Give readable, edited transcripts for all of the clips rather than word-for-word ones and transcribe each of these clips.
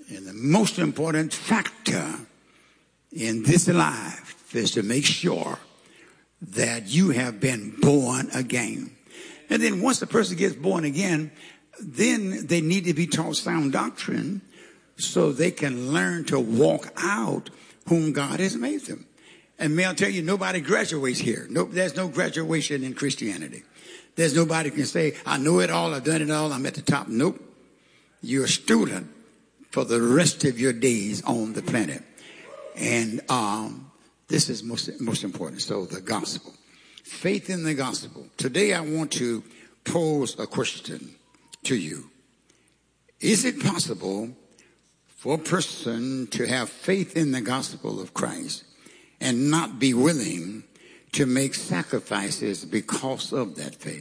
And the most important factor in this life is to make sure that you have been born again. And then once the person gets born again, then they need to be taught sound doctrine so they can learn to walk out whom God has made them. And may I tell you, nobody graduates here. No, there's no graduation in Christianity. There's nobody can say, I know it all, I've done it all, I'm at the top. Nope. You're a student for the rest of your days on the planet. And this is most important. So the gospel. Faith in the gospel. Today I want to pose a question to you. Is it possible for a person to have faith in the gospel of Christ and not be willing to make sacrifices because of that faith?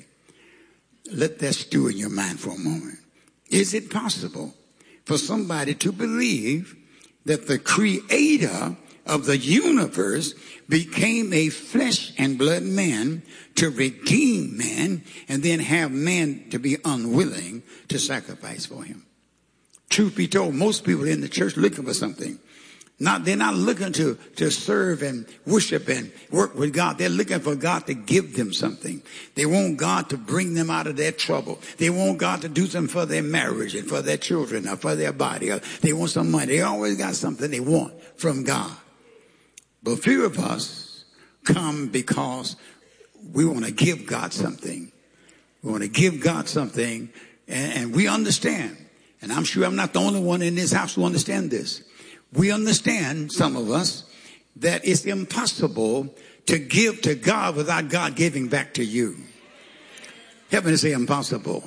Let that stew in your mind for a moment. Is it possible for somebody to believe that the creator of the universe became a flesh and blood man to redeem man and then have man to be unwilling to sacrifice for him? Truth be told, most people in the church looking for something. They're not looking to serve and worship and work with God. They're looking for God to give them something. They want God to bring them out of their trouble. They want God to do something for their marriage and for their children or for their body. Or they want some money. They always got something they want from God. But few of us come because we want to give God something. We want to give God something, and we understand. And I'm sure I'm not the only one in this house who understand this. We understand, some of us, that it's impossible to give to God without God giving back to you. Help me to say impossible.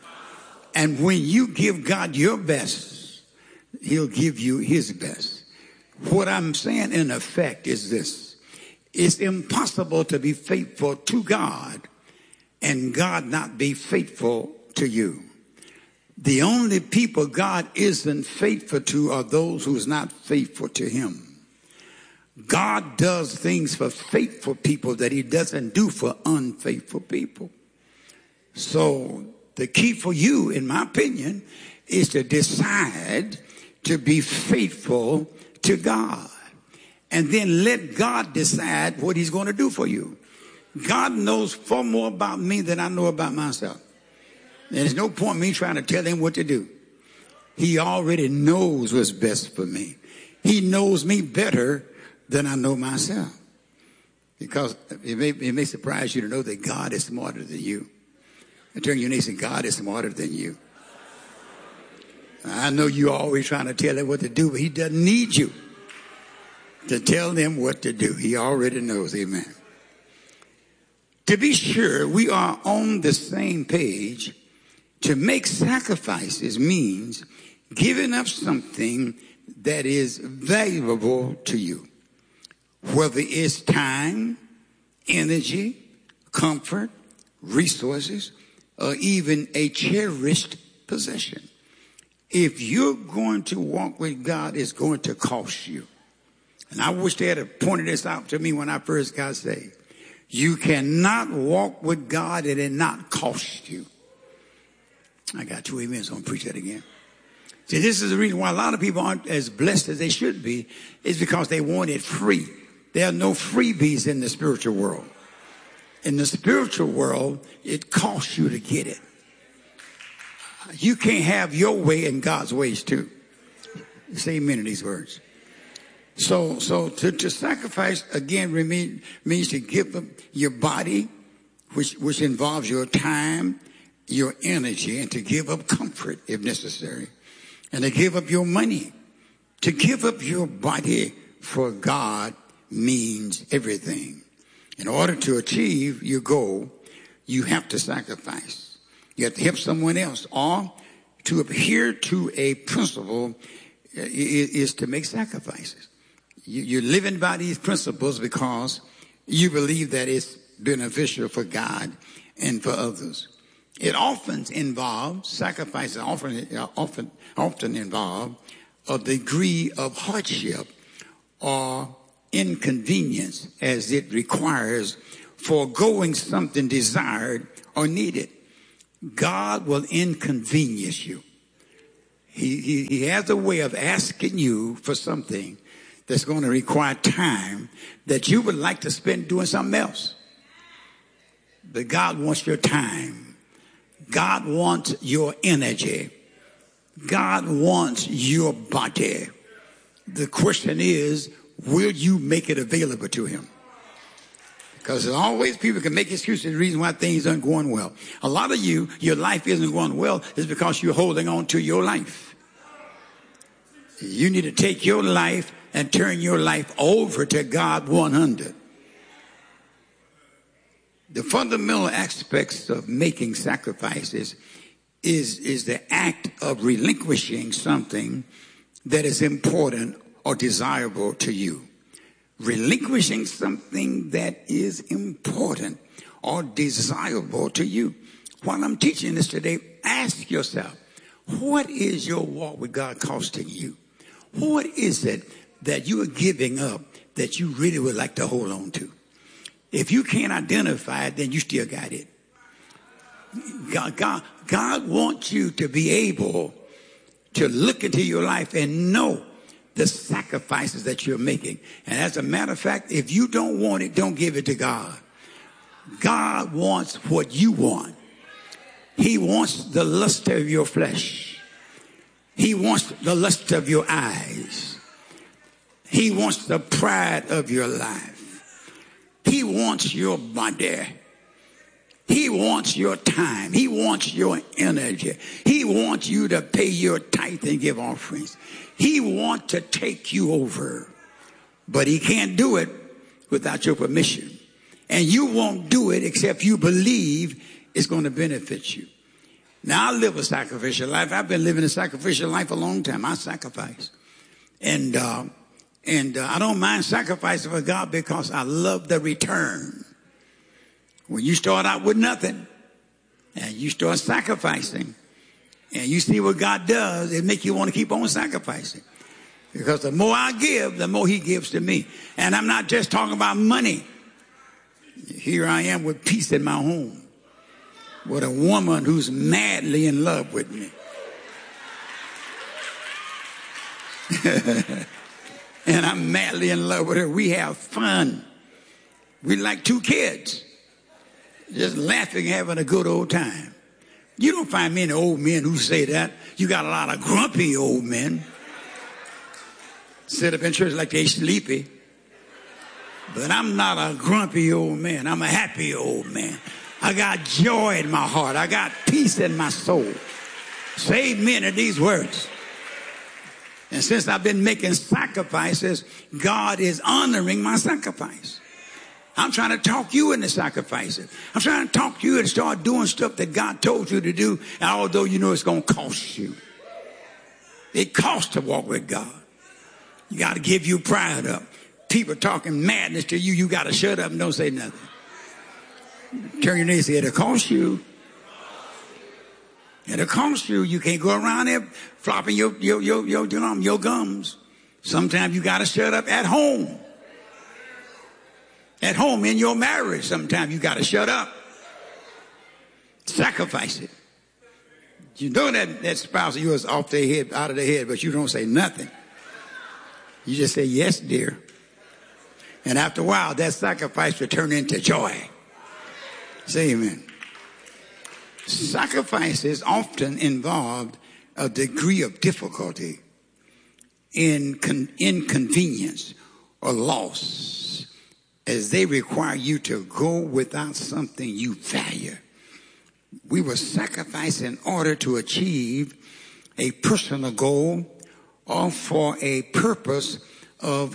And when you give God your best, he'll give you his best. What I'm saying in effect is this. It's impossible to be faithful to God and God not be faithful to you. The only people God isn't faithful to are those who's not faithful to him. God does things for faithful people that he doesn't do for unfaithful people. So the key for you, in my opinion, is to decide to be faithful to God. And then let God decide what he's going to do for you. God knows far more about me than I know about myself. There's no point me trying to tell him what to do. He already knows what's best for me. He knows me better than I know myself. Because it may surprise you to know that God is smarter than you. And turn your neighbor and say, God is smarter than you. I know you're always trying to tell him what to do, but he doesn't need you to tell him what to do. He already knows. Amen. To be sure, we are on the same page. To make sacrifices means giving up something that is valuable to you, whether it's time, energy, comfort, resources, or even a cherished possession. If you're going to walk with God, it's going to cost you. And I wish they had pointed this out to me when I first got saved. You cannot walk with God and it not cost you. I got 2 amens, so I'm going to preach that again. See, this is the reason why a lot of people aren't as blessed as they should be, is because they want it free. There are no freebies in the spiritual world. In the spiritual world, it costs you to get it. You can't have your way in God's ways too. Say amen to these words. So to sacrifice, again, means to give up your body, which involves your time, your energy, and to give up comfort if necessary, and to give up your money. To give up your body for God means everything. In order to achieve your goal, you have to sacrifice. You have to help someone else, or to adhere to a principle is to make sacrifices. You're living by these principles because you believe that it's beneficial for God and for others. It often involves, sacrifices often involve a degree of hardship or inconvenience as it requires foregoing something desired or needed. God will inconvenience you. He has a way of asking you for something that's going to require time that you would like to spend doing something else. But God wants your time. God wants your energy. God wants your body. The question is, will you make it available to him? Because there's always people can make excuses, the reason why things aren't going well. A lot of you, your life isn't going well is because you're holding on to your life. You need to take your life and turn your life over to God 100. The fundamental aspects of making sacrifices is the act of relinquishing something that is important or desirable to you. Relinquishing something that is important or desirable to you. While I'm teaching this today, ask yourself, what is your walk with God costing you? What is it that you are giving up that you really would like to hold on to? If you can't identify it, then you still got it. God wants you to be able to look into your life and know the sacrifices that you're making. And as a matter of fact, if you don't want it, don't give it to God. God wants what you want. He wants the lust of your flesh. He wants the lust of your eyes. He wants the pride of your life. He wants your body. He wants your time. He wants your energy. He wants you to pay your tithe and give offerings. He wants to take you over. But he can't do it without your permission. And you won't do it except you believe it's going to benefit you. Now, I live a sacrificial life. I've been living a sacrificial life a long time. I sacrifice. And I don't mind sacrificing for God because I love the return. When you start out with nothing and you start sacrificing and you see what God does, it makes you want to keep on sacrificing. Because the more I give, the more he gives to me. And I'm not just talking about money. Here I am with peace in my home, with a woman who's madly in love with me. And I'm madly in love with her. We have fun. We like two kids, just laughing, having a good old time. You don't find many old men who say that. You got a lot of grumpy old men. Sit up in church like they sleepy. But I'm not a grumpy old man. I'm a happy old man. I got joy in my heart. I got peace in my soul. Say amen to these words. And since I've been making sacrifices, God is honoring my sacrifice. I'm trying to talk you into sacrificing. I'm trying to talk you and start doing stuff that God told you to do, and although you know it's going to cost you. It costs to walk with God. You got to give your pride up. People talking madness to you, you got to shut up and don't say nothing. Turn your neighbor and say, it'll cost you. It'll cost you. You can't go around there flopping your gums. Sometimes you got to shut up at home. At home in your marriage, sometimes you got to shut up. Sacrifice it. You know that spouse of yours off their head, out of their head, but you don't say nothing. You just say, yes, dear. And after a while, that sacrifice will turn into joy. Say amen. Sacrifices often involve a degree of difficulty, inconvenience, or loss, as they require you to go without something you value. We will sacrifice in order to achieve a personal goal or for a purpose of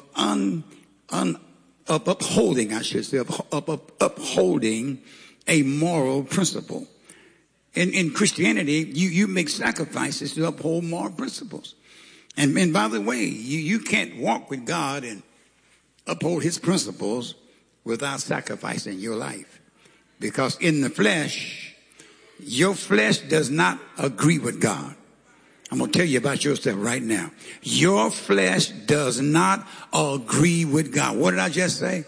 upholding, I should say, upholding a moral principle. In Christianity, you make sacrifices to uphold moral principles. And by the way, you can't walk with God and uphold his principles without sacrificing your life. Because in the flesh, your flesh does not agree with God. I'm going to tell you about yourself right now. Your flesh does not agree with God. What did I just say?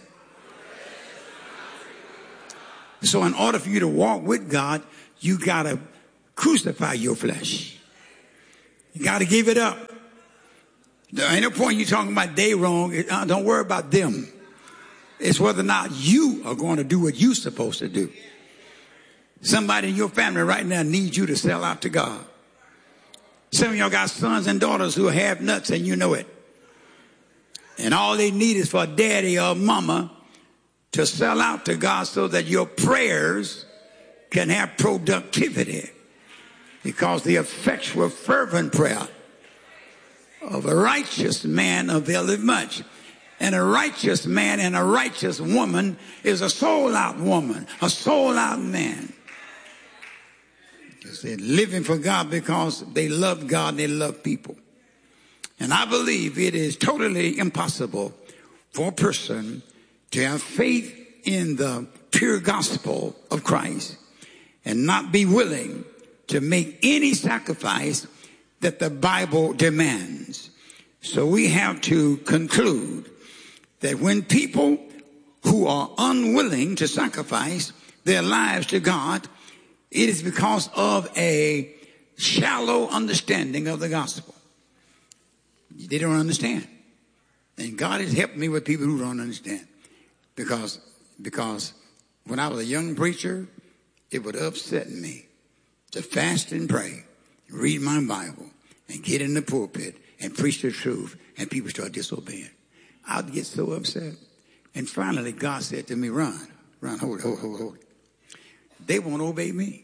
So in order for you to walk with God, you got to crucify your flesh. You got to give it up. There ain't no point you talking about they wrong. Don't worry about them. It's whether or not you are going to do what you're supposed to do. Somebody in your family right now needs you to sell out to God. Some of y'all got sons and daughters who have nuts and you know it. And all they need is for a daddy or a mama to sell out to God so that your prayers can have productivity. Because the effectual fervent prayer of a righteous man availeth much. And a righteous man and a righteous woman is a sold out woman, a sold out man. They're living for God because they love God and they love people. And I believe it is totally impossible for a person to have faith in the pure gospel of Christ and not be willing to make any sacrifice that the Bible demands. So we have to conclude that when people who are unwilling to sacrifice their lives to God, it is because of a shallow understanding of the gospel. They don't understand. And God has helped me with people who don't understand. Because when I was a young preacher, it would upset me to fast and pray, read my Bible, and get in the pulpit and preach the truth, and people start disobeying. I would get so upset. And finally, God said to me, Ron, hold. They won't obey me.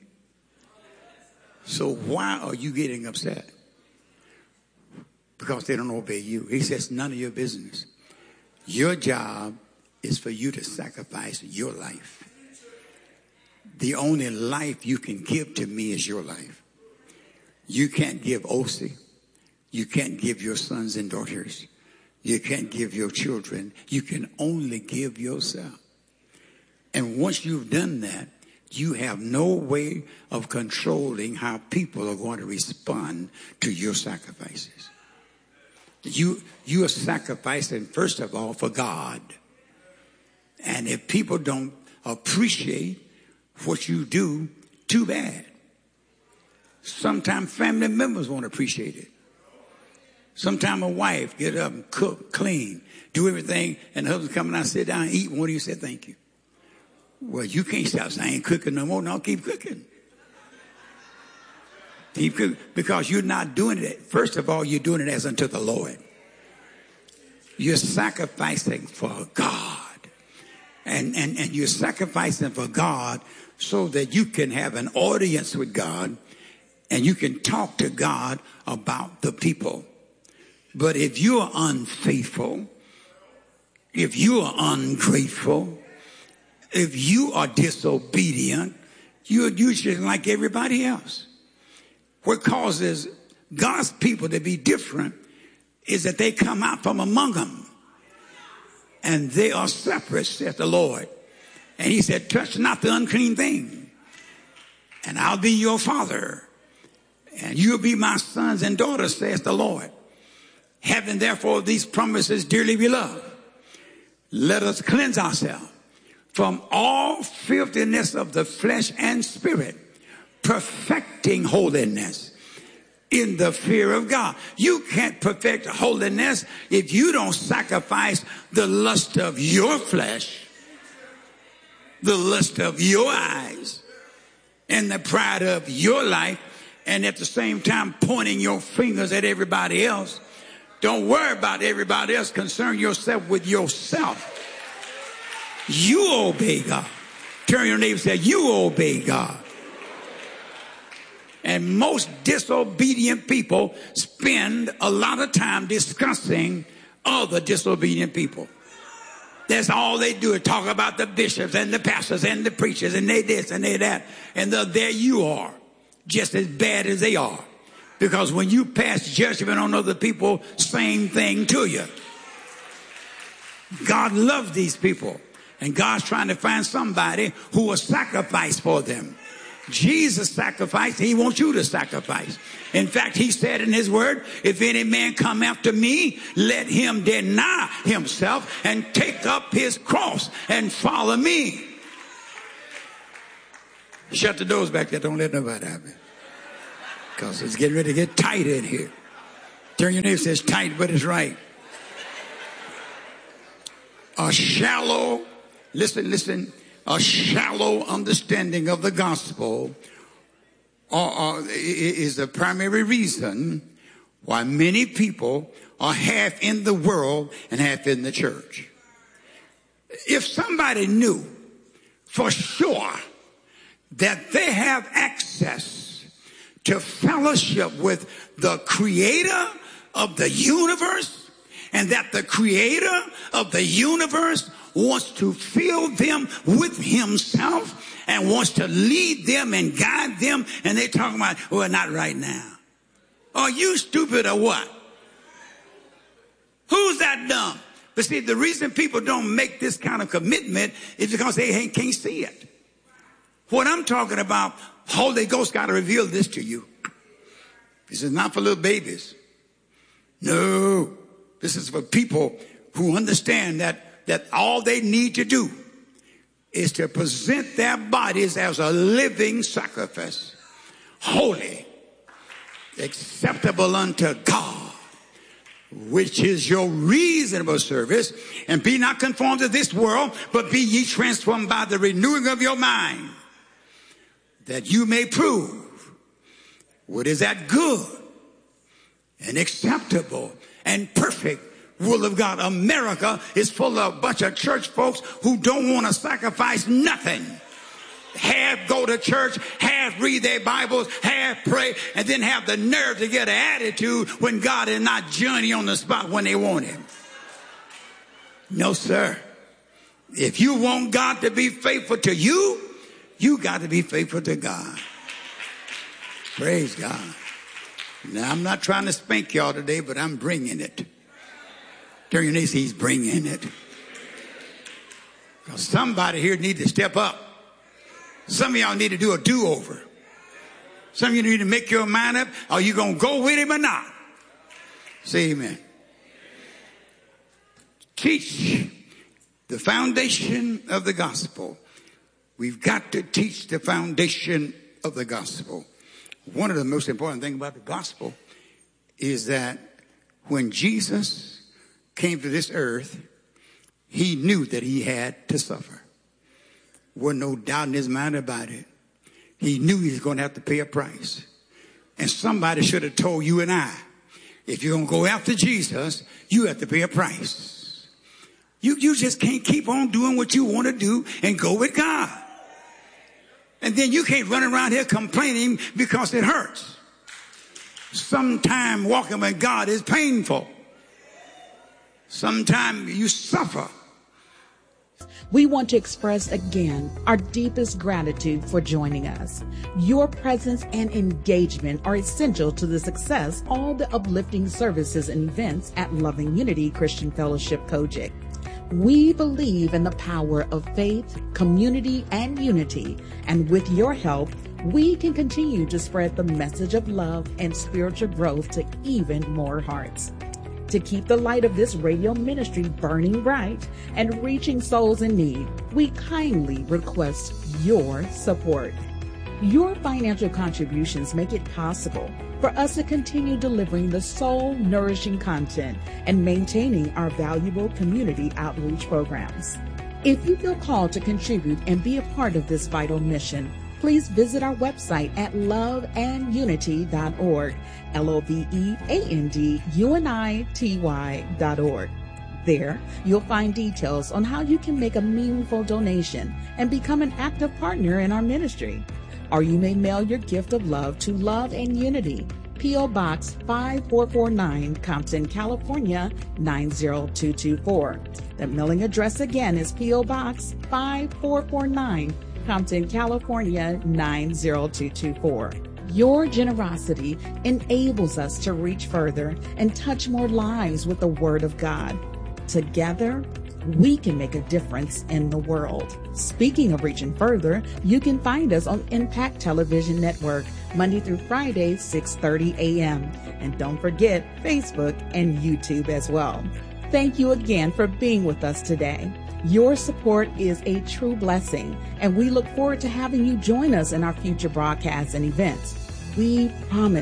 So why are you getting upset? Because they don't obey you. He says, none of your business. Your job is for you to sacrifice your life. The only life you can give to me is your life. You can't give Osi. You can't give your sons and daughters. You can't give your children. You can only give yourself. And once you've done that, you have no way of controlling how people are going to respond to your sacrifices. You are sacrificing, first of all, for God. And if people don't appreciate what you do, too bad. Sometimes family members won't appreciate it. Sometimes a wife get up and cook, clean, do everything, and the husband come and sit down and eat. What do you say? Thank you. Well, you can't stop saying, I ain't cooking no more. No, keep cooking. Keep cooking. Because you're not doing it. First of all, you're doing it as unto the Lord. You're sacrificing for God. And you're sacrificing for God so that you can have an audience with God and you can talk to God about the people. But if you are unfaithful, if you are ungrateful, if you are disobedient, you're just like everybody else. What causes God's people to be different is that they come out from among them. And they are separate, saith the Lord. And he said, touch not the unclean thing. And I'll be your father. And you'll be my sons and daughters, saith the Lord. Having therefore these promises, dearly beloved, let us cleanse ourselves from all filthiness of the flesh and spirit, perfecting holiness in the fear of God. You can't perfect holiness if you don't sacrifice the lust of your flesh, the lust of your eyes, and the pride of your life, and at the same time pointing your fingers at everybody else. Don't worry about everybody else. Concern yourself with yourself. You obey God. Turn your neighbor and say, you obey God. And most disobedient people spend a lot of time discussing other disobedient people. That's all they do is talk about the bishops and the pastors and the preachers and they this and they that. And there you are, just as bad as they are. Because when you pass judgment on other people, same thing to you. God loves these people. And God's trying to find somebody who will sacrifice for them. Jesus sacrificed. He wants you to sacrifice. In fact, he said in his word, if any man come after me, let him deny himself and take up his cross and follow me. Shut the doors back there. Don't let nobody happen. Because it's getting ready to get tight in here. Turn your name says tight, but it's right. A shallow, listen, a shallow understanding of the gospel is the primary reason why many people are half in the world and half in the church. If somebody knew for sure that they have access to fellowship with the creator of the universe, and that the creator of the universe wants to fill them with himself and wants to lead them and guide them, and they're talking about, well, not right now. Are you stupid or what? Who's that dumb? But see, the reason people don't make this kind of commitment is because they can't see it. What I'm talking about, Holy Ghost got to reveal this to you. This is not for little babies. No, this is for people who understand that all they need to do is to present their bodies as a living sacrifice, holy, acceptable unto God, which is your reasonable service. And be not conformed to this world, but be ye transformed by the renewing of your mind, that you may prove what is that good and acceptable and perfect will of God. America is full of a bunch of church folks who don't want to sacrifice nothing. Half go to church, half read their Bibles, half pray, and then have the nerve to get an attitude when God is not Johnny on the spot when they want him. No, sir. If you want God to be faithful to you, you got to be faithful to God. Praise God. Now, I'm not trying to spank y'all today, but I'm bringing it. Turn your neighbor, he's bringing it. Because somebody here needs to step up. Some of y'all need to do a do-over. Some of you need to make your mind up. Are you going to go with him or not? Say amen. Teach the foundation of the gospel. We've got to teach the foundation of the gospel. One of the most important things about the gospel is that when Jesus came to this earth, he knew that he had to suffer. Wasn't no doubt in his mind about it. He knew he was going to have to pay a price. And somebody should have told you and I, if you're going to go after Jesus, you have to pay a price. You just can't keep on doing what you want to do and go with God. And then you can't run around here complaining because it hurts. Sometimes walking with God is painful. Sometimes you suffer. We want to express again our deepest gratitude for joining us. Your presence and engagement are essential to the success of all the uplifting services and events at Loving Unity Christian Fellowship Kojic. We believe in the power of faith, community, and unity. And with your help, we can continue to spread the message of love and spiritual growth to even more hearts. To keep the light of this radio ministry burning bright and reaching souls in need, we kindly request your support. Your financial contributions make it possible for us to continue delivering the soul-nourishing content and maintaining our valuable community outreach programs. If you feel called to contribute and be a part of this vital mission, please visit our website at loveandunity.org, loveandunity.org. There, you'll find details on how you can make a meaningful donation and become an active partner in our ministry. Or you may mail your gift of love to Love and Unity, P.O. Box 5449, Compton, California, 90224. The mailing address again is P.O. Box 5449, Compton, California, 90224. Your generosity enables us to reach further and touch more lives with the Word of God. Together, we can make a difference in the world. Speaking of reaching further, you can find us on Impact Television Network, Monday through Friday, 6:30 a.m. And don't forget Facebook and YouTube as well. Thank you again for being with us today. Your support is a true blessing, and we look forward to having you join us in our future broadcasts and events. We promise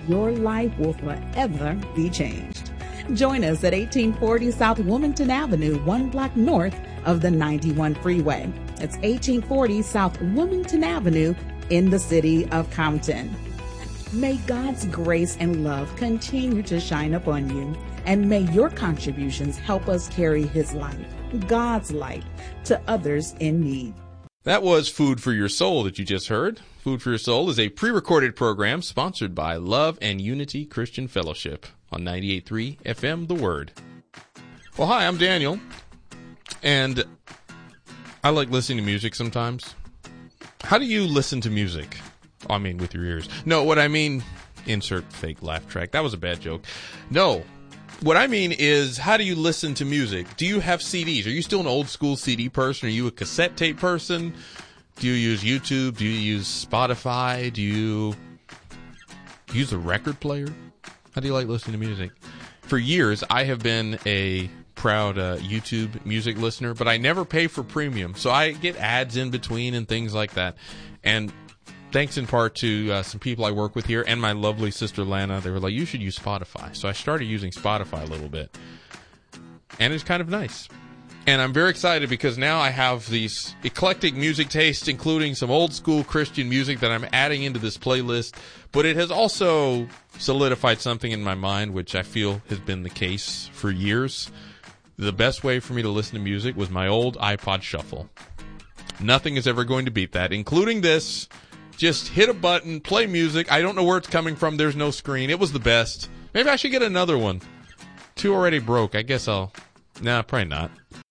your life will forever be changed. Join us at 1840 South Wilmington Avenue, 1 block north of the 91 freeway. It's 1840 South Wilmington Avenue in the city of Compton. May God's grace and love continue to shine upon you, and may your contributions help us carry His light, God's light, to others in need. That was Food for Your Soul that you just heard. Food for Your Soul is a pre-recorded program sponsored by Love and Unity Christian Fellowship on 98.3 FM The Word. Well, hi, I'm Daniel, and I like listening to music sometimes. How do you listen to music? I mean, with your ears. No, what I mean, insert fake laugh track. That was a bad joke. No, what I mean is, how do you listen to music? Do you have CDs? Are you still an old school CD person? Are you a cassette tape person? Do you use YouTube? Do you use Spotify? Do you use a record player? How do you like listening to music? For years, I have been a proud YouTube music listener, but I never pay for premium, so I get ads in between and things like that. And thanks in part to some people I work with here and my lovely sister Lana, they were like, you should use Spotify. So I started using Spotify a little bit, and it's kind of nice. And I'm very excited because now I have these eclectic music tastes, including some old school Christian music that I'm adding into this playlist. But it has also solidified something in my mind, which I feel has been the case for years. The best way for me to listen to music was my old iPod Shuffle. Nothing is ever going to beat that, including this. Just hit a button, play music. I don't know where it's coming from. There's no screen. It was the best. Maybe I should get another one. 2 already broke. I guess Nah, probably not.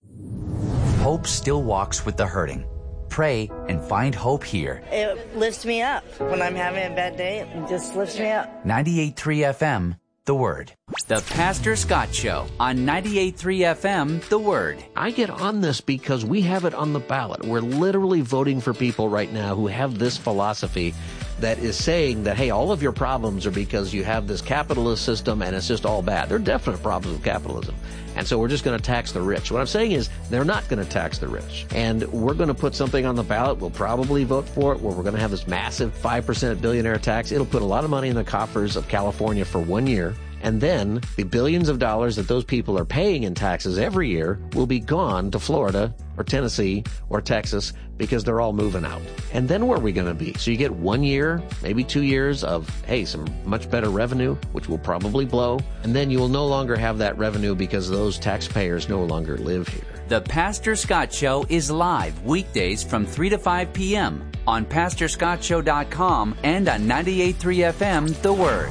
Hope still walks with the hurting. Pray and find hope here. It lifts me up. When I'm having a bad day, it just lifts me up. 98.3 FM, The Word. The Pastor Scott Show on 98.3 FM, The Word. I get on this because we have it on the ballot. We're literally voting for people right now who have this philosophy that is saying that, hey, all of your problems are because you have this capitalist system and it's just all bad. There are definite problems with capitalism. And so we're just going to tax the rich. What I'm saying is they're not going to tax the rich. And we're going to put something on the ballot. We'll probably vote for it where we're going to have this massive 5% billionaire tax. It'll put a lot of money in the coffers of California for 1 year. And then the billions of dollars that those people are paying in taxes every year will be gone to Florida or Tennessee or Texas because they're all moving out. And then where are we going to be? So you get 1 year, maybe 2 years of, hey, some much better revenue, which will probably blow. And then you will no longer have that revenue because those taxpayers no longer live here. The Pastor Scott Show is live weekdays from 3 to 5 p.m. on PastorScottShow.com and on 98.3 FM, The Word.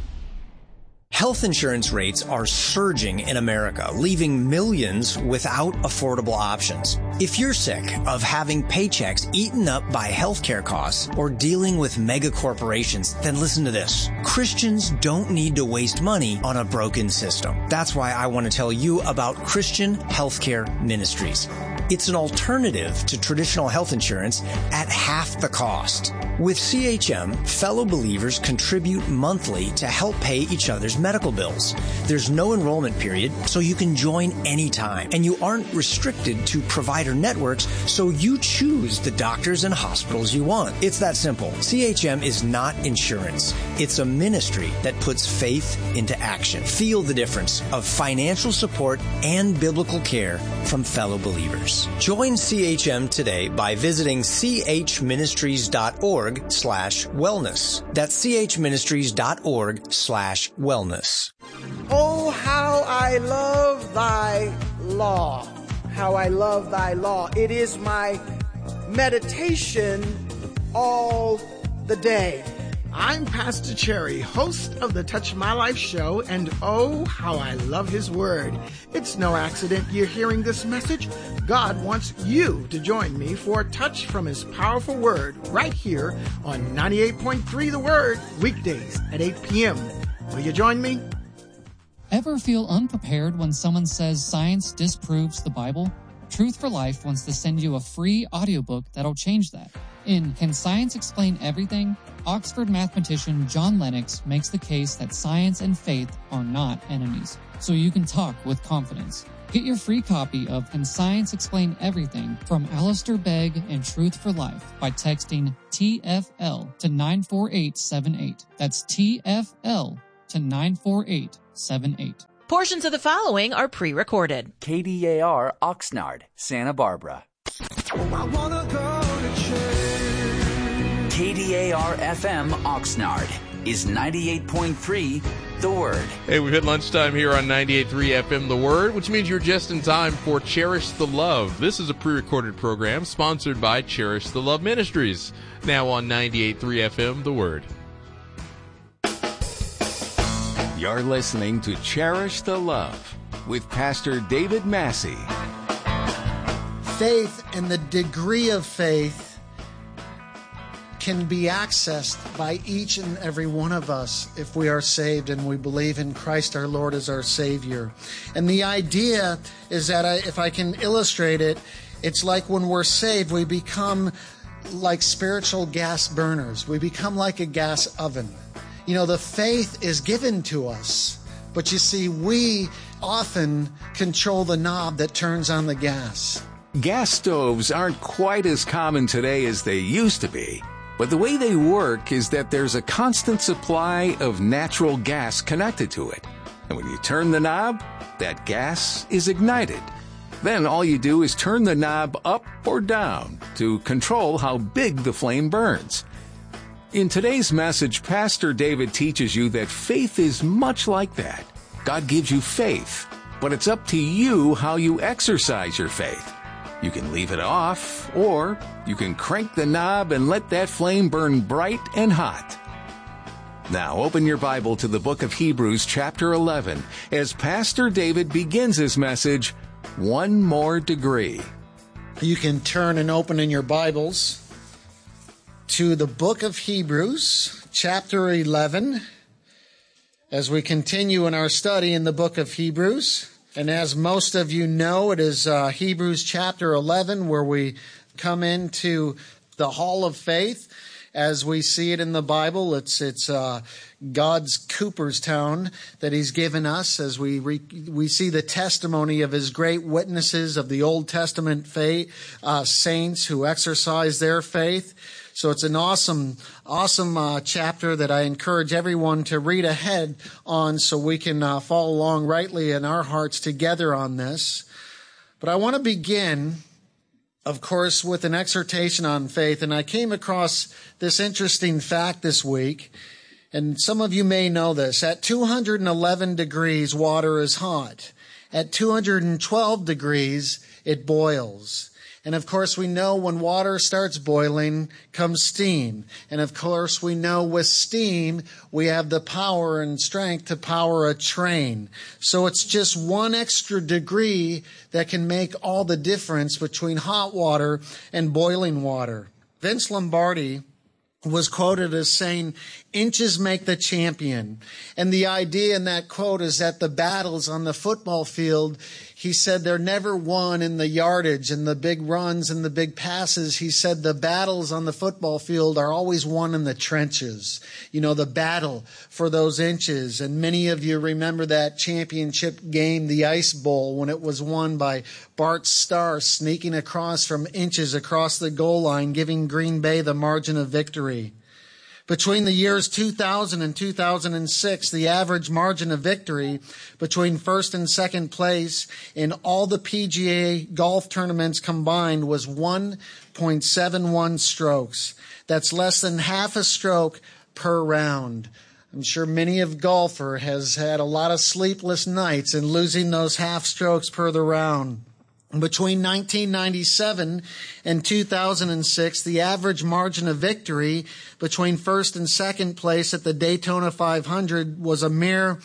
Health insurance rates are surging in America, leaving millions without affordable options. If you're sick of having paychecks eaten up by healthcare costs or dealing with mega corporations, then listen to this. Christians don't need to waste money on a broken system. That's why I want to tell you about Christian Healthcare Ministries. It's an alternative to traditional health insurance at half the cost. With CHM, fellow believers contribute monthly to help pay each other's medical bills. There's no enrollment period, so you can join anytime. And you aren't restricted to provider networks, so you choose the doctors and hospitals you want. It's that simple. CHM is not insurance. It's a ministry that puts faith into action. Feel the difference of financial support and biblical care from fellow believers. Join CHM today by visiting chministries.org/wellness. That's chministries.org/wellness. Oh, how I love thy law. How I love thy law. It is my meditation all the day. I'm Pastor Cherry, host of the Touch My Life show, and oh, how I love his word. It's no accident you're hearing this message. God wants you to join me for a touch from his powerful word right here on 98.3 The Word, weekdays at 8 p.m. Will you join me? Ever feel unprepared when someone says science disproves the Bible? Truth for Life wants to send you a free audiobook that'll change that. In Can Science Explain Everything?, Oxford mathematician John Lennox makes the case that science and faith are not enemies, so you can talk with confidence. Get your free copy of Can Science Explain Everything from Alistair Begg and Truth for Life by texting TFL to 94878. That's TFL to 94878. Portions of the following are pre-recorded. KDAR Oxnard, Santa Barbara. KDAR FM Oxnard is 98.3 The Word. Hey, we've hit lunchtime here on 98.3 FM The Word, which means you're just in time for Cherish the Love. This is a pre-recorded program sponsored by Cherish the Love Ministries, now on 98.3 FM The Word. You're listening to Cherish the Love with Pastor David Massey. Faith and the degree of faith can be accessed by each and every one of us if we are saved and we believe in Christ our Lord as our Savior. And the idea is that if I can illustrate it, it's like when we're saved, we become like spiritual gas burners. We become like a gas oven. You know, the faith is given to us, but you see, we often control the knob that turns on the gas. Gas stoves aren't quite as common today as they used to be, but the way they work is that there's a constant supply of natural gas connected to it. And when you turn the knob, that gas is ignited. Then all you do is turn the knob up or down to control how big the flame burns. In today's message, Pastor David teaches you that faith is much like that. God gives you faith, but it's up to you how you exercise your faith. You can leave it off, or you can crank the knob and let that flame burn bright and hot. Now open your Bible to the book of Hebrews chapter 11 as Pastor David begins his message, One More Degree. You can turn and open in your Bibles to the book of Hebrews, chapter 11, as we continue in our study in the book of Hebrews. And as most of you know, it is Hebrews chapter 11 where we come into the hall of faith. As we see it in the Bible, it's God's Cooperstown that He's given us as we see the testimony of His great witnesses of the Old Testament faith, saints who exercise their faith. So it's an awesome chapter that I encourage everyone to read ahead on so we can follow along rightly in our hearts together on this. But I want to begin, of course, with an exhortation on faith. And I came across this interesting fact this week, and some of you may know this. At 211 degrees, water is hot. At 212 degrees, it boils. And of course, we know when water starts boiling comes steam. And of course, we know with steam, we have the power and strength to power a train. So it's just one extra degree that can make all the difference between hot water and boiling water. Vince Lombardi was quoted as saying, "Inches make the champion." And the idea in that quote is that the battles on the football field, he said, they're never won in the yardage and the big runs and the big passes. He said the battles on the football field are always won in the trenches. You know, the battle for those inches. And many of you remember that championship game, the Ice Bowl, when it was won by Bart Starr sneaking across from inches across the goal line, giving Green Bay the margin of victory. Between the years 2000 and 2006, the average margin of victory between first and second place in all the PGA golf tournaments combined was 1.71 strokes. That's less than half a stroke per round. I'm sure many of golfer has had a lot of sleepless nights in losing those half strokes per the round. Between 1997 and 2006, the average margin of victory between first and second place at the Daytona 500 was a mere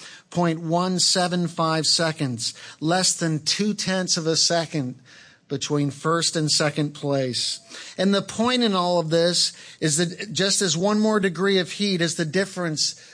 0.175 seconds, less than 0.2 of a second between first and second place. And the point in all of this is that just as one more degree of heat is the difference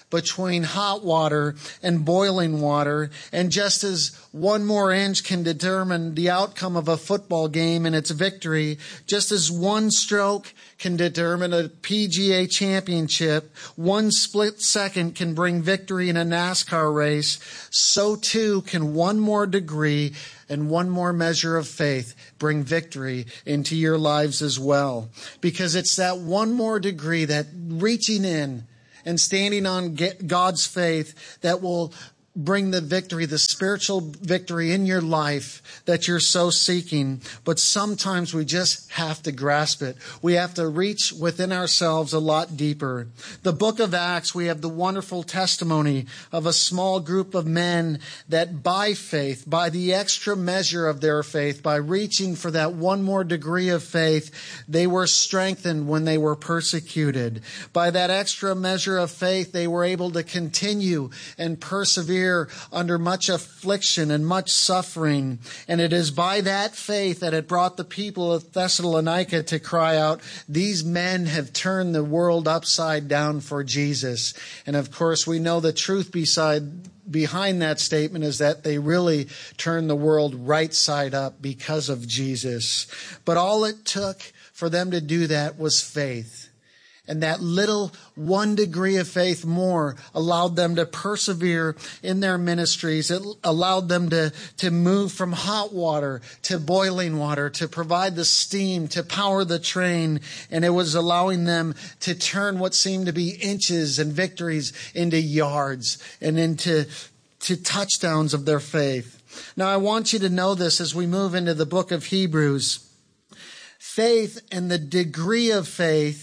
between hot water and boiling water. And just as one more inch can determine the outcome of a football game and its victory, just as one stroke can determine a PGA championship, one split second can bring victory in a NASCAR race, so too can one more degree and one more measure of faith bring victory into your lives as well. Because it's that one more degree, that reaching in and standing on God's faith, that will bring the victory, the spiritual victory in your life that you're so seeking. But sometimes we just have to grasp it. We have to reach within ourselves a lot deeper. The book of Acts, we have the wonderful testimony of a small group of men that by faith, by the extra measure of their faith, by reaching for that one more degree of faith, they were strengthened when they were persecuted. By that extra measure of faith, they were able to continue and persevere under much affliction and much suffering. And it is by that faith that it brought the people of Thessalonica to cry out, "These men have turned the world upside down for Jesus." And of course, we know the truth behind that statement is that they really turned the world right side up because of Jesus. But all it took for them to do that was faith. And that little 1 degree of faith more allowed them to persevere in their ministries. It allowed them to move from hot water to boiling water, to provide the steam, to power the train. And it was allowing them to turn what seemed to be inches and victories into yards and into touchdowns of their faith. Now, I want you to know this as we move into the book of Hebrews. Faith and the degree of faith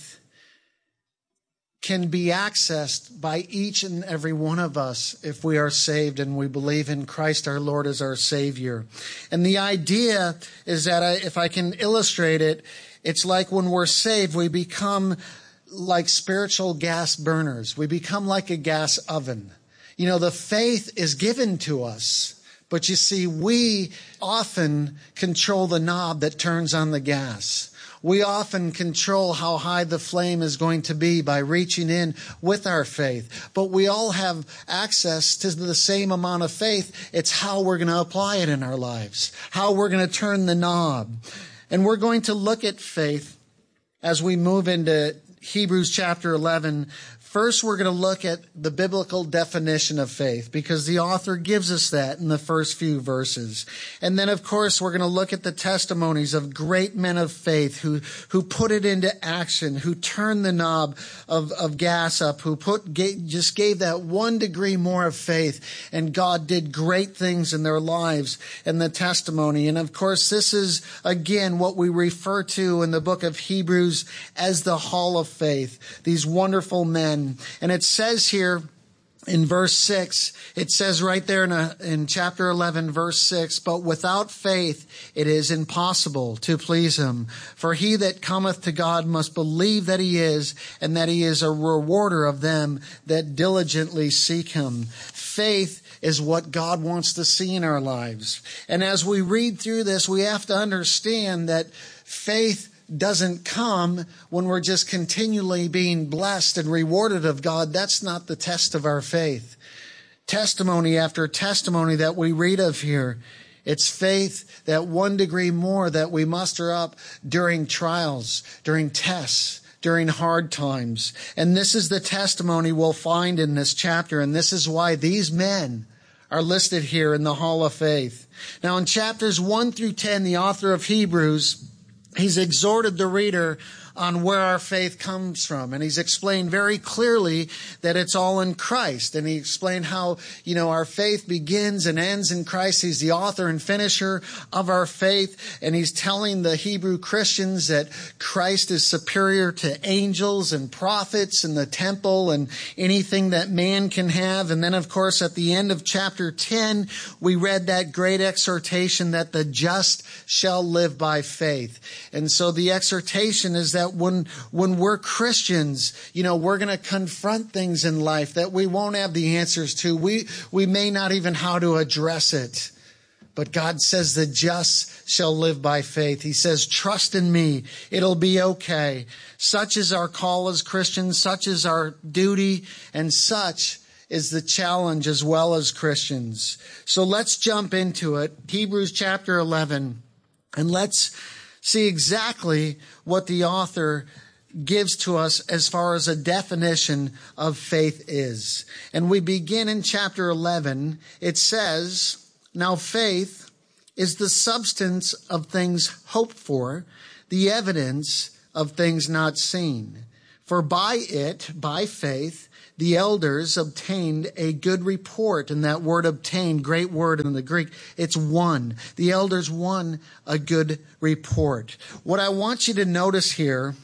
can be accessed by each and every one of us if we are saved and we believe in Christ our Lord as our Savior. And the idea is that if I can illustrate it, it's like when we're saved, we become like spiritual gas burners. We become like a gas oven. You know, the faith is given to us. But you see, we often control the knob that turns on the gas. We often control how high the flame is going to be by reaching in with our faith. But we all have access to the same amount of faith. It's how we're going to apply it in our lives, how we're going to turn the knob. And we're going to look at faith as we move into Hebrews chapter 11. First, we're going to look at the biblical definition of faith because the author gives us that in the first few verses. And then, of course, we're going to look at the testimonies of great men of faith who put it into action, who turned the knob of gas up, who just gave that 1 degree more of faith, and God did great things in their lives and the testimony. And, of course, this is, again, what we refer to in the book of Hebrews as the Hall of Faith, these wonderful men. And it says here in verse 6, it says right there in chapter 11, verse 6, "But without faith it is impossible to please him. For he that cometh to God must believe that he is, and that he is a rewarder of them that diligently seek him." Faith is what God wants to see in our lives. And as we read through this, we have to understand that faith doesn't come when we're just continually being blessed and rewarded of God. That's not the test of our faith. Testimony after testimony that we read of here, it's faith that 1 degree more that we muster up during trials, during tests, during hard times. And this is the testimony we'll find in this chapter. And this is why these men are listed here in the Hall of Faith. Now in chapters 1 through 10, the author of Hebrews, he's exhorted the reader on where our faith comes from. And he's explained very clearly that it's all in Christ. And he explained how, our faith begins and ends in Christ. He's the author and finisher of our faith. And he's telling the Hebrew Christians that Christ is superior to angels and prophets and the temple and anything that man can have. And then, of course, at the end of chapter 10, we read that great exhortation that the just shall live by faith. And so the exhortation is that when we're Christians, we're going to confront things in life that we won't have the answers to. We may not even how to address it. But God says the just shall live by faith. He says, trust in me. It'll be okay. Such is our call as Christians. Such is our duty. And such is the challenge as well as Christians. So let's jump into it. Hebrews chapter 11. And let's see exactly what the author gives to us as far as a definition of faith is. And we begin in chapter 11. It says, now faith is the substance of things hoped for, the evidence of things not seen. For by it, by faith, the elders obtained a good report. And that word obtained, great word in the Greek, it's won. The elders won a good report. What I want you to notice here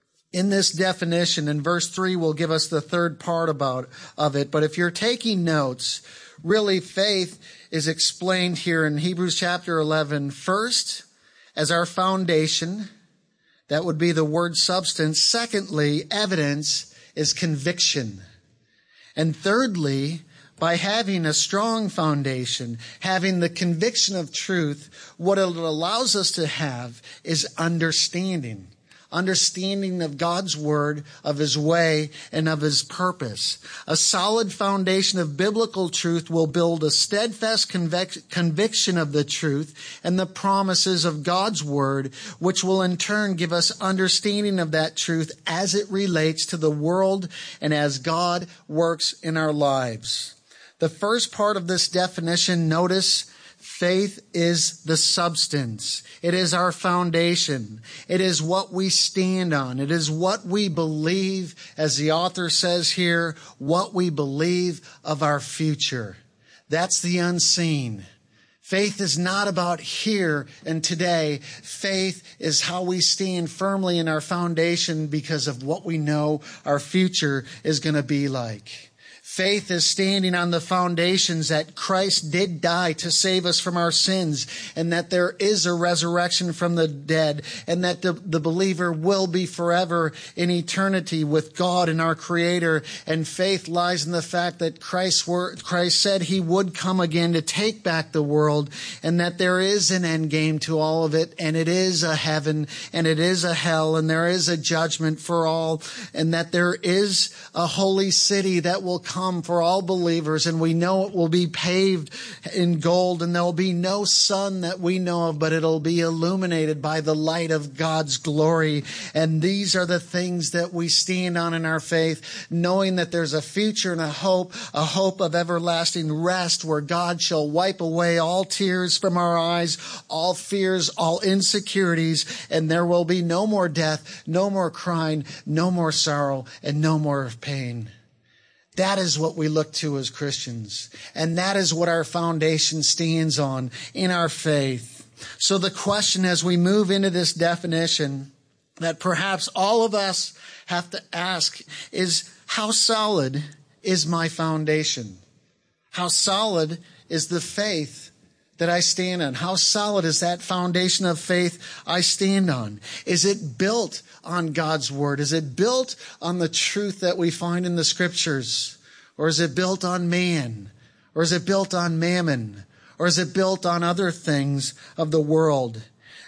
in this definition, and verse 3 will give us the third part of it. But if you're taking notes, really faith is explained here in Hebrews chapter 11. First, as our foundation, that would be the word substance. Secondly, evidence is conviction. And thirdly, by having a strong foundation, having the conviction of truth, what it allows us to have is understanding. Understanding of God's word, of his way, and of his purpose. A solid foundation of biblical truth will build a steadfast conviction of the truth and the promises of God's word, which will in turn give us understanding of that truth as it relates to the world and as God works in our lives. The first part of this definition, notice, faith is the substance. It is our foundation. It is what we stand on. It is what we believe, as the author says here, what we believe of our future. That's the unseen. Faith is not about here and today. Faith is how we stand firmly in our foundation because of what we know our future is going to be like. Faith is standing on the foundations that Christ did die to save us from our sins, and that there is a resurrection from the dead, and that the believer will be forever in eternity with God and our Creator. And faith lies in the fact that Christ said he would come again to take back the world, and that there is an end game to all of it, and it is a heaven, and it is a hell, and there is a judgment for all, and that there is a holy city that will come for all believers, and we know it will be paved in gold, and there will be no sun that we know of, but it'll be illuminated by the light of God's glory. And these are the things that we stand on in our faith, knowing that there's a future and a hope of everlasting rest, where God shall wipe away all tears from our eyes, all fears, all insecurities, and there will be no more death, no more crying, no more sorrow, and no more pain. That is what we look to as Christians. And that is what our foundation stands on in our faith. So the question as we move into this definition that perhaps all of us have to ask is, how solid is my foundation? How solid is the faith that I stand on? How solid is that foundation of faith I stand on? Is it built on God's word? Is it built on the truth that we find in the scriptures? Or is it built on man? Or is it built on mammon? Or is it built on other things of the world?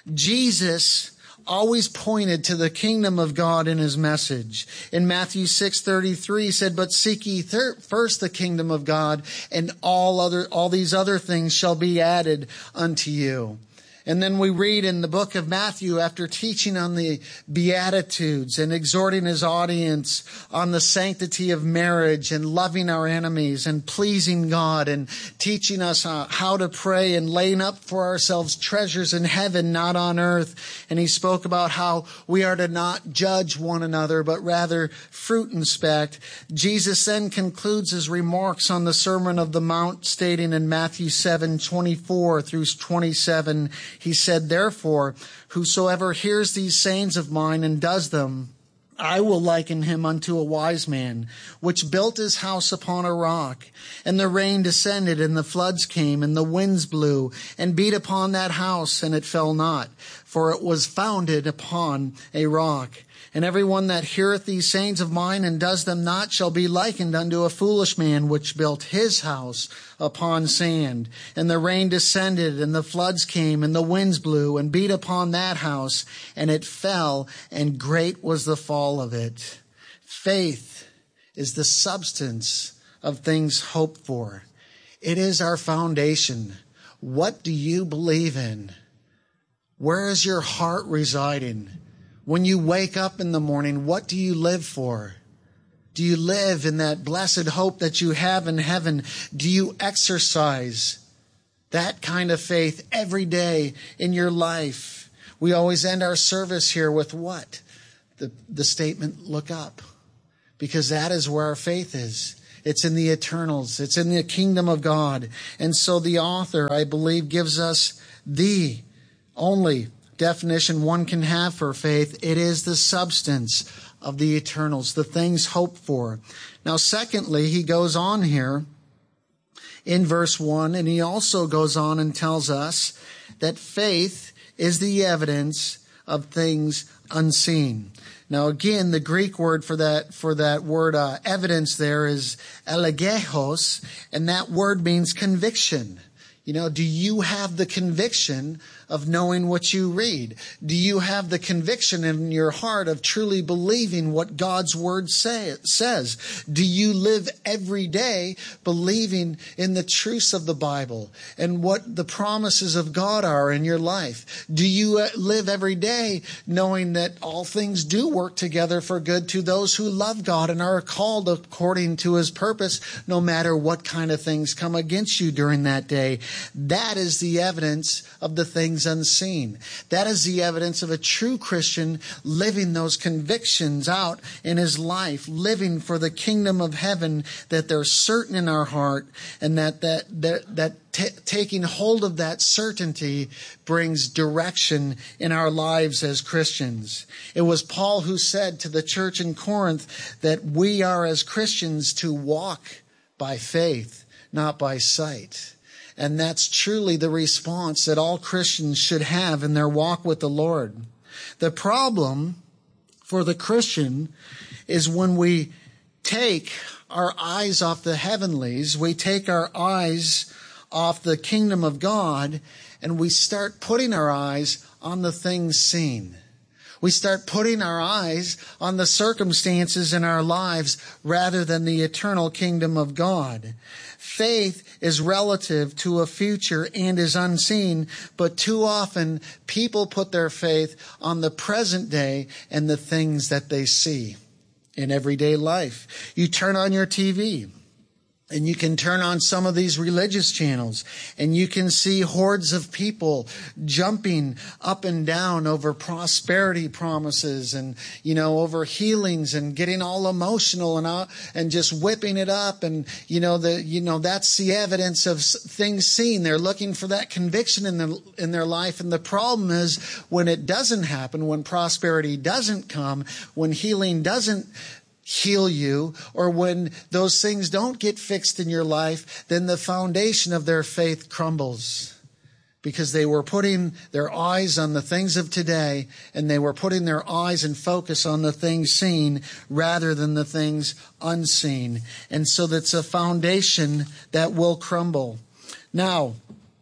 Jesus always pointed to the kingdom of God in his message. In Matthew 6:33, he said, "But seek ye first the kingdom of God, and all these other things shall be added unto you." And then we read in the book of Matthew, after teaching on the Beatitudes and exhorting his audience on the sanctity of marriage and loving our enemies and pleasing God and teaching us how to pray and laying up for ourselves treasures in heaven, not on earth. And he spoke about how we are to not judge one another, but rather fruit inspect. Jesus then concludes his remarks on the Sermon of the Mount, stating in Matthew 7:24 through 27, he said, "Therefore, whosoever hears these sayings of mine and does them, I will liken him unto a wise man, which built his house upon a rock. And the rain descended, and the floods came, and the winds blew, and beat upon that house, and it fell not, for it was founded upon a rock. And everyone that heareth these sayings of mine and does them not shall be likened unto a foolish man which built his house upon sand. And the rain descended, and the floods came, and the winds blew, and beat upon that house, and it fell, and great was the fall of it. Faith is the substance of things hoped for. It is our foundation. What do you believe in? Where is your heart residing? When you wake up in the morning, what do you live for? Do you live in that blessed hope that you have in heaven? Do you exercise that kind of faith every day in your life? We always end our service here with what? The statement, look up. Because that is where our faith is. It's in the eternals. It's in the kingdom of God. And so the author, I believe, gives us the only definition one can have for faith. It is the substance of the eternals, the things hoped for. Now, secondly, he goes on here in verse 1, and he also goes on and tells us that faith is the evidence of things unseen. Now, again, the Greek word for that word evidence there is elegehos, and that word means conviction. You know, do you have the conviction of knowing what you read? Do you have the conviction in your heart of truly believing what God's word says? Do you live every day believing in the truths of the Bible and what the promises of God are in your life? Do you live every day knowing that all things do work together for good to those who love God and are called according to His purpose, no matter what kind of things come against you during that day? That is the evidence of the things unseen. That is the evidence of a true Christian living those convictions out in his life, living for the kingdom of heaven, that they're certain in our heart, and that taking hold of that certainty brings direction in our lives as Christians. It was Paul who said to the church in Corinth that we are as Christians to walk by faith, not by sight. And that's truly the response that all Christians should have in their walk with the Lord. The problem for the Christian is when we take our eyes off the heavenlies, we take our eyes off the kingdom of God, and we start putting our eyes on the things seen. We start putting our eyes on the circumstances in our lives rather than the eternal kingdom of God. Faith is relative to a future and is unseen, but too often people put their faith on the present day and the things that they see in everyday life. You turn on your TV, and you can turn on some of these religious channels, and you can see hordes of people jumping up and down over prosperity promises and, over healings and getting all emotional and just whipping it up. And, that's the evidence of things seen. They're looking for that conviction in their life. And the problem is when it doesn't happen, when prosperity doesn't come, when healing doesn't heal you, or when those things don't get fixed in your life, then the foundation of their faith crumbles. Because they were putting their eyes on the things of today, and they were putting their eyes and focus on the things seen rather than the things unseen. And so that's a foundation that will crumble. Now,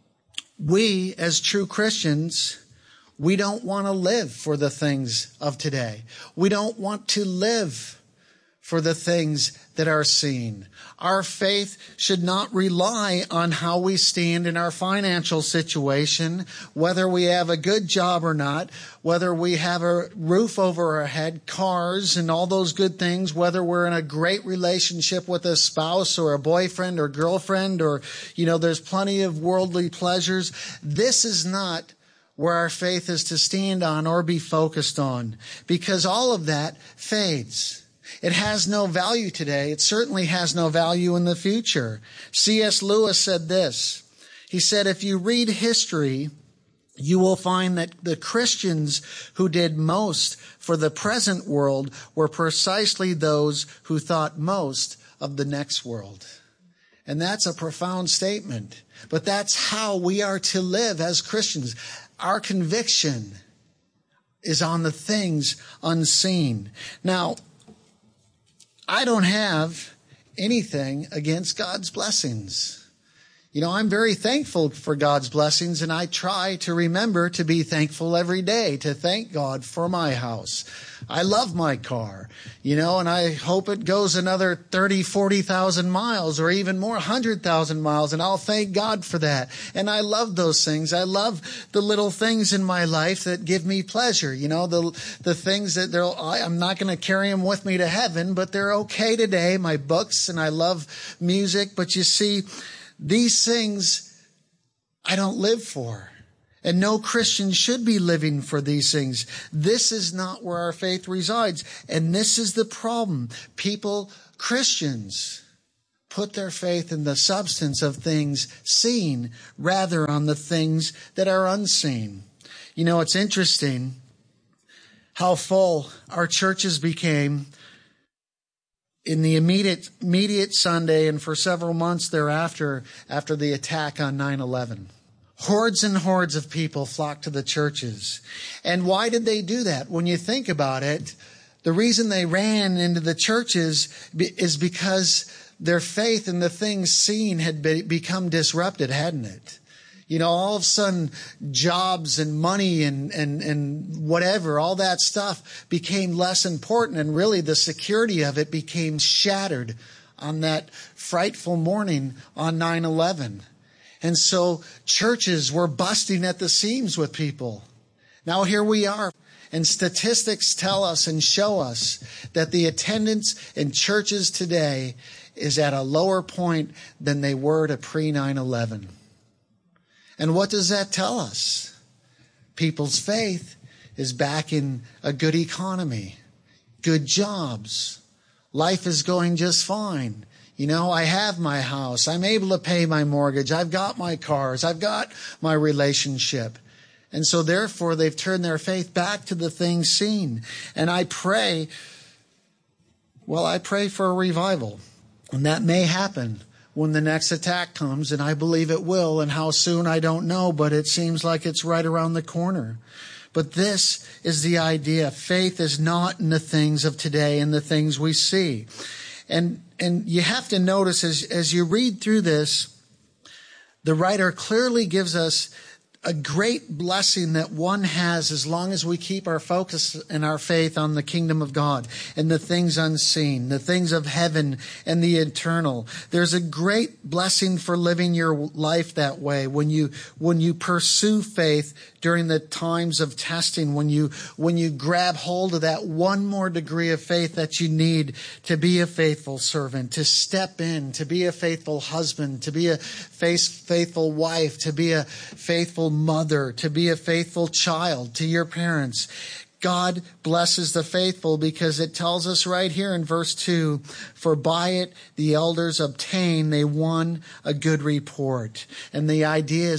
we as true Christians, we don't want to live for the things of today. We don't want to live for the things that are seen. Our faith should not rely on how we stand in our financial situation, whether we have a good job or not, whether we have a roof over our head, cars, and all those good things, whether we're in a great relationship with a spouse or a boyfriend or girlfriend, or, there's plenty of worldly pleasures. This is not where our faith is to stand on or be focused on, because all of that fades. It has no value today. It certainly has no value in the future. C.S. Lewis said this. He said, if you read history, you will find that the Christians who did most for the present world were precisely those who thought most of the next world. And that's a profound statement. But that's how we are to live as Christians. Our conviction is on the things unseen. Now, I don't have anything against God's blessings. You know, I'm very thankful for God's blessings, and I try to remember to be thankful every day, to thank God for my house. I love my car, you know, and I hope it goes another 30, 40,000 miles or even more, 100,000 miles, and I'll thank God for that. And I love those things. I love the little things in my life that give me pleasure, you know, the things that I'm not going to carry them with me to heaven, but they're okay today, my books, and I love music. But you see, these things I don't live for. And no Christian should be living for these things. This is not where our faith resides. And this is the problem. Christians, put their faith in the substance of things seen rather on the things that are unseen. You know, it's interesting how full our churches became in the immediate Sunday and for several months thereafter, after the attack on 9/11. Hordes and hordes of people flocked to the churches. And why did they do that? When you think about it, the reason they ran into the churches is because their faith in the things seen had become disrupted, hadn't it? You know, all of a sudden, jobs and money and whatever, all that stuff became less important, and really the security of it became shattered on that frightful morning on 9/11. And so churches were busting at the seams with people. Now here we are. And statistics tell us and show us that the attendance in churches today is at a lower point than they were to pre-9/11. And what does that tell us? People's faith is back in a good economy, good jobs. Life is going just fine. You know, I have my house. I'm able to pay my mortgage. I've got my cars. I've got my relationship. And so therefore, they've turned their faith back to the things seen. And I pray for a revival. And that may happen when the next attack comes, and I believe it will. And how soon, I don't know, but it seems like it's right around the corner. But this is the idea. Faith is not in the things of today and the things we see. And you have to notice as you read through this, the writer clearly gives us a great blessing that one has as long as we keep our focus and our faith on the kingdom of God and the things unseen, the things of heaven and the eternal. There's a great blessing for living your life that way when you pursue faith during the times of testing, when you grab hold of that one more degree of faith that you need to be a faithful servant, to step in, to be a faithful husband, to be a faithful wife, to be a faithful mother, to be a faithful child to your parents. God blesses the faithful because it tells us right here in verse 2, for by it the elders they won a good report. And the idea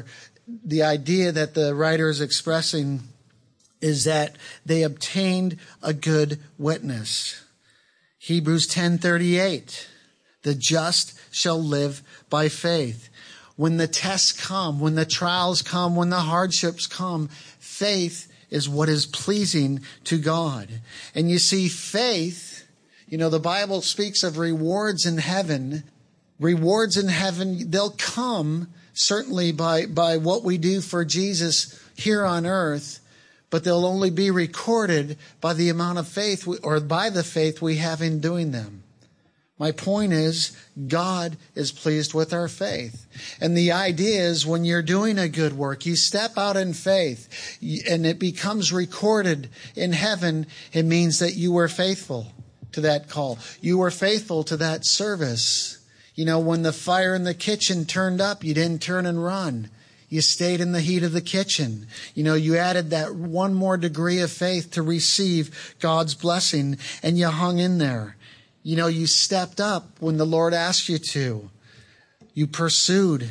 that the writer is expressing is that they obtained a good witness. Hebrews 10:38, the just shall live by faith. When the tests come, when the trials come, when the hardships come, faith is what is pleasing to God. And you see, faith, the Bible speaks of rewards in heaven. Rewards in heaven, they'll come certainly by what we do for Jesus here on earth, but they'll only be recorded by the amount of faith or by the faith we have in doing them. My point is, God is pleased with our faith. And the idea is when you're doing a good work, you step out in faith and it becomes recorded in heaven. It means that you were faithful to that call. You were faithful to that service. When the fire in the kitchen turned up, you didn't turn and run. You stayed in the heat of the kitchen. You added that one more degree of faith to receive God's blessing, and you hung in there. You stepped up when the Lord asked you to. You pursued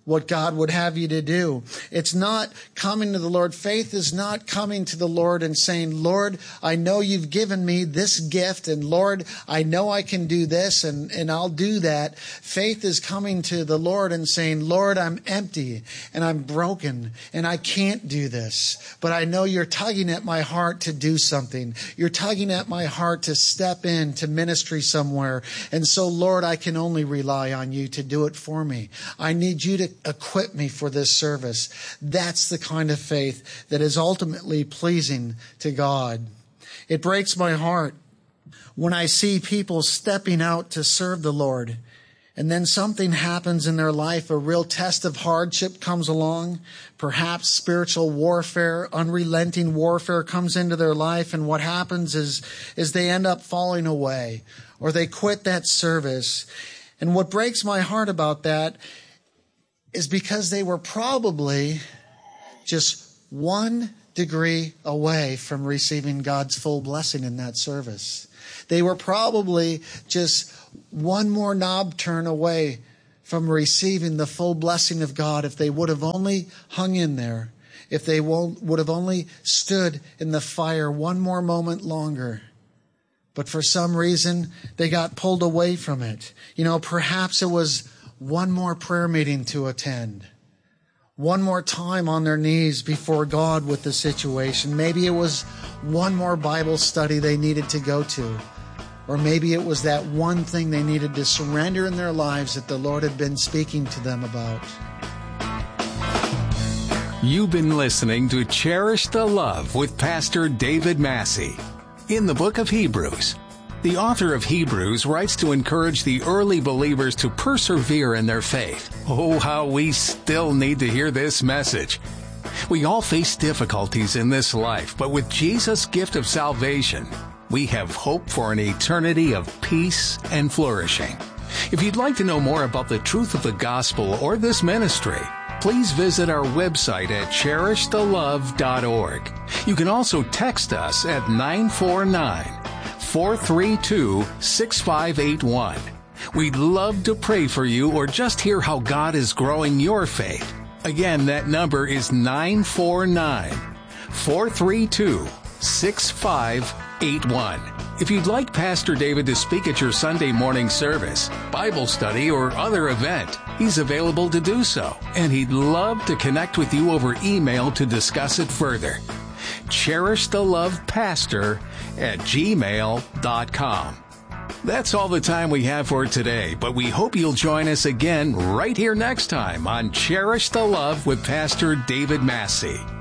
what God would have you to do. It's not coming to the Lord. Faith is not coming to the Lord and saying, Lord, I know you've given me this gift, and Lord, I know I can do this, and I'll do that. Faith is coming to the Lord and saying, Lord, I'm empty and I'm broken and I can't do this, but I know you're tugging at my heart to do something. You're tugging at my heart to step into ministry somewhere. And so, Lord, I can only rely on you to do it for me. I need you to equip me for this service. That's the kind of faith that is ultimately pleasing to God. It breaks my heart when I see people stepping out to serve the Lord, and then something happens in their life, a real test of hardship comes along, perhaps spiritual warfare, unrelenting warfare comes into their life, and what happens is they end up falling away, or they quit that service. And what breaks my heart about that is because they were probably just 1 degree away from receiving God's full blessing in that service. They were probably just one more knob turn away from receiving the full blessing of God if they would have only hung in there, if they would have only stood in the fire one more moment longer. But for some reason, they got pulled away from it. Perhaps it was one more prayer meeting to attend, one more time on their knees before God with the situation. Maybe it was one more Bible study they needed to go to. Or maybe it was that one thing they needed to surrender in their lives that the Lord had been speaking to them about. You've been listening to Cherish the Love with Pastor David Massey. In the book of Hebrews, the author of Hebrews writes to encourage the early believers to persevere in their faith. Oh, how we still need to hear this message. We all face difficulties in this life, but with Jesus' gift of salvation, we have hope for an eternity of peace and flourishing. If you'd like to know more about the truth of the gospel or this ministry, please visit our website at cherishthelove.org. You can also text us at 949-432-6581. We'd love to pray for you or just hear how God is growing your faith. Again, that number is 949-432-6581. If you'd like Pastor David to speak at your Sunday morning service, Bible study, or other event, he's available to do so, and he'd love to connect with you over email to discuss it further. CherishTheLovePastor@gmail.com. That's all the time we have for today, but we hope you'll join us again right here next time on Cherish the Love with Pastor David Massey.